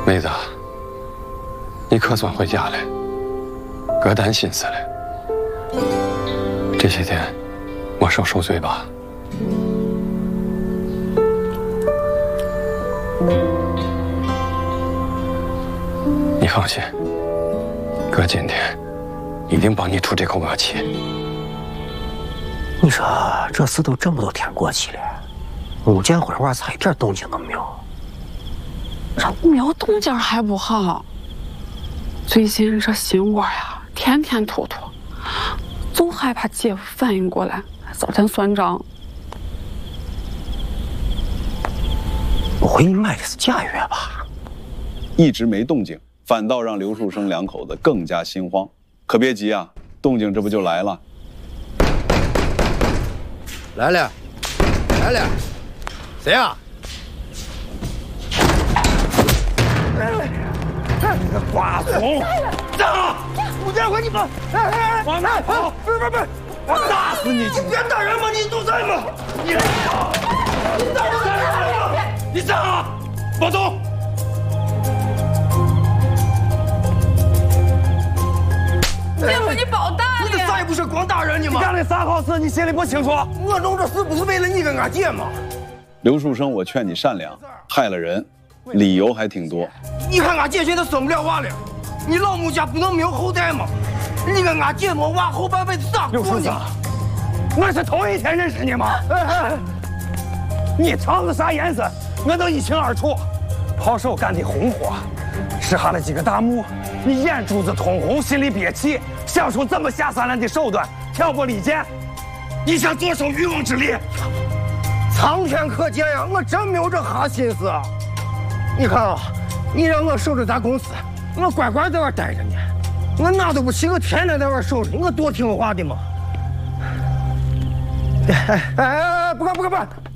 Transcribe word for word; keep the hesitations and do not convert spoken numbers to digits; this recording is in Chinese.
妹子，你可算回家了，哥担心死了。这些天没少受罪吧？你放心，哥今天一定帮你出这口恶气。 你说这事都这么多天过去了，木剑绘画咋一点动静都没有？ 这没有动静还不好，最近这心窝呀，天天突突，总害怕姐夫反应过来，找咱算账。 不会你买的是假药吧？ 一直没动静，反倒让刘树生两口子更加心慌。可别急啊，动静这不就来了。 来了，来了，谁呀？ 你个瓜怂！站！木剑辉，你们往哪跑？不是不是不是，我打死你！你别打人吗？你都在吗？你你打人吗？你站啊！保重！ 姐夫，你保大了！ 你这啥也不是光打人你吗？你干的啥好事？你心里不清楚？我弄这事不是为了你跟俺姐吗？ 刘树生，我劝你善良，害了人，理由还挺多。 你看俺姐现在生不了娃了，你老母家不能没有后代吗？你跟俺姐没娃，后半辈子咋过呢？刘树生，我是头一天认识你吗？哎哎，你长是啥颜色，我都一清二楚。炮手干的红活，吃下了几个大木，你眼珠子通红，心里憋气，想出这么下三滥的手段，挑拨离间，你想坐收渔翁之利？苍天可见呀，我真没有这哈心思。你看啊，你让我守着咱公司，我乖乖在这待着呢，我哪都不去，我天天在这守着，我多听话的嘛。哎哎哎，不干不干不干！